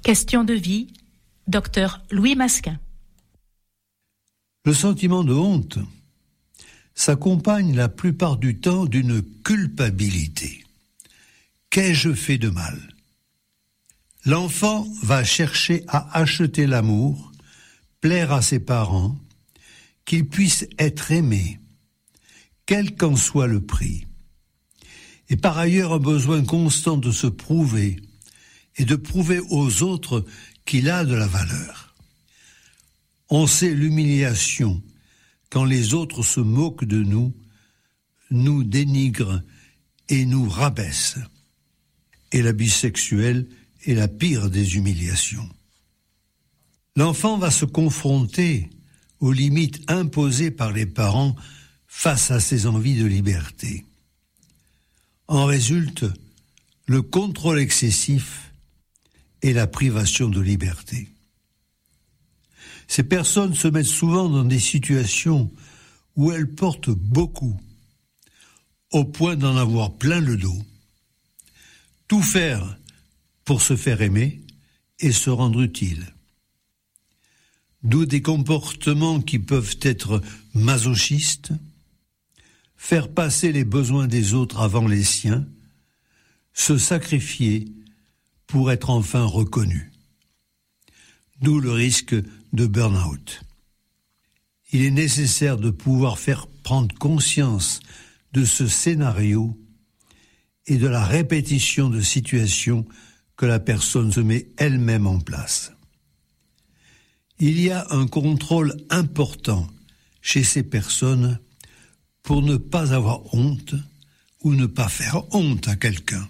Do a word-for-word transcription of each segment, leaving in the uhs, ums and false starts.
Question de vie, docteur Louis Masquin. Le sentiment de honte s'accompagne la plupart du temps d'une culpabilité. Qu'ai-je fait de mal ? L'enfant va chercher à acheter l'amour, plaire à ses parents, qu'il puisse être aimé, quel qu'en soit le prix. Et par ailleurs un besoin constant de se prouver et de prouver aux autres qu'il a de la valeur. On sait l'humiliation quand les autres se moquent de nous, nous dénigrent et nous rabaissent. Et l'abus sexuel est la pire des humiliations. L'enfant va se confronter aux limites imposées par les parents face à ses envies de liberté. En résulte le contrôle excessif et la privation de liberté. Ces personnes se mettent souvent dans des situations où elles portent beaucoup, au point d'en avoir plein le dos. Tout faire pour se faire aimer et se rendre utile. D'où des comportements qui peuvent être masochistes, faire passer les besoins des autres avant les siens, se sacrifier pour être enfin reconnu. D'où le risque de burn-out. Il est nécessaire de pouvoir faire prendre conscience de ce scénario et de la répétition de situations que la personne se met elle-même en place. Il y a un contrôle important chez ces personnes pour ne pas avoir honte ou ne pas faire honte à quelqu'un.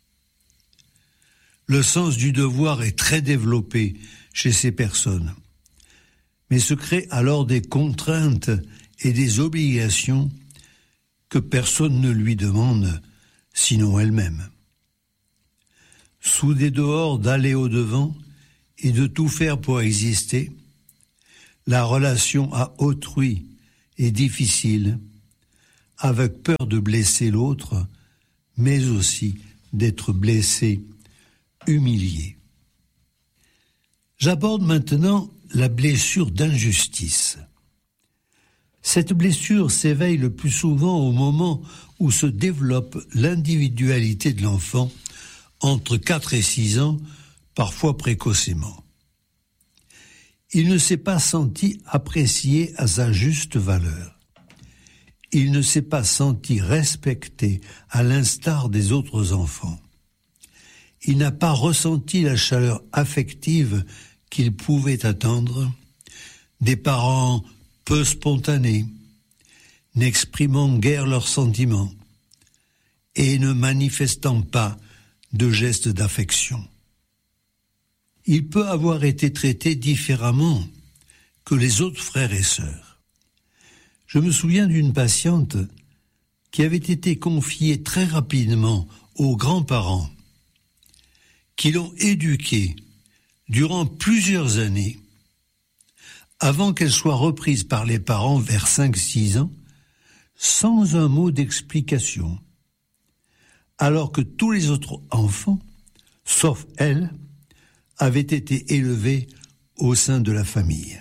Le sens du devoir est très développé chez ces personnes, mais se créent alors des contraintes et des obligations que personne ne lui demande, sinon elle-même. Sous des dehors d'aller au-devant et de tout faire pour exister, la relation à autrui est difficile, avec peur de blesser l'autre, mais aussi d'être blessé, humilié. J'aborde maintenant la blessure d'injustice. Cette blessure s'éveille le plus souvent au moment où se développe l'individualité de l'enfant, entre quatre et six ans, parfois précocement. Il ne s'est pas senti apprécié à sa juste valeur. Il ne s'est pas senti respecté à l'instar des autres enfants. Il n'a pas ressenti la chaleur affective qu'il pouvait attendre des parents peu spontanés, n'exprimant guère leurs sentiments et ne manifestant pas de gestes d'affection. Il peut avoir été traité différemment que les autres frères et sœurs. Je me souviens d'une patiente qui avait été confiée très rapidement aux grands-parents, qui l'ont éduquée durant plusieurs années, avant qu'elle soit reprise par les parents vers cinq six ans, sans un mot d'explication, alors que tous les autres enfants, sauf elle, avaient été élevés au sein de la famille.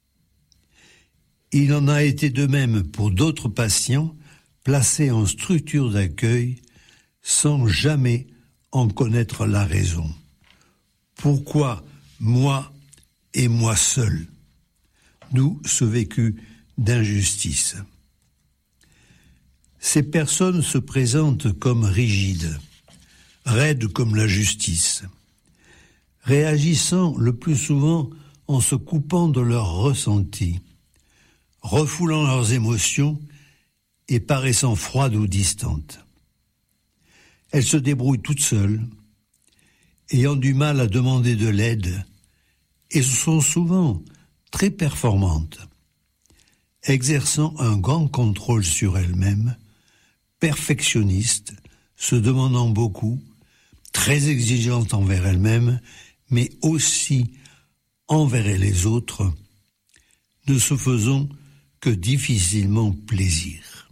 Il en a été de même pour d'autres patients placés en structure d'accueil sans jamais en connaître la raison. Pourquoi moi et moi seul ? D'où ce vécu d'injustice. Ces personnes se présentent comme rigides, raides comme la justice, réagissant le plus souvent en se coupant de leurs ressentis, refoulant leurs émotions et paraissant froides ou distantes. Elles se débrouillent toutes seules, ayant du mal à demander de l'aide, et sont souvent très performantes, exerçant un grand contrôle sur elles-mêmes, perfectionnistes, se demandant beaucoup, très exigeantes envers elles-mêmes, mais aussi envers les autres, ne se faisant que difficilement plaisir.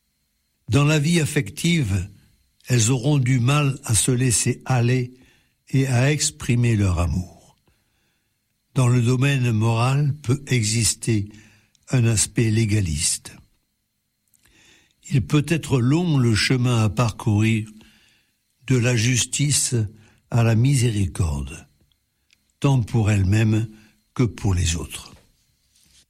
Dans la vie affective, elles auront du mal à se laisser aller et à exprimer leur amour. Dans le domaine moral peut exister un aspect légaliste. Il peut être long le chemin à parcourir de la justice à la miséricorde, tant pour elle-même que pour les autres.